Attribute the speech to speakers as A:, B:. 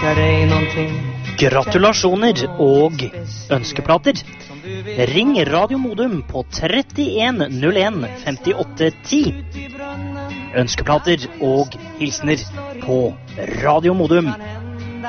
A: önskar dig någonting.
B: Gratulasjoner og ønskeplater. Ring Radio Modum på 31 01 58 10. Ønskeplater og hilsner på Radio Modum.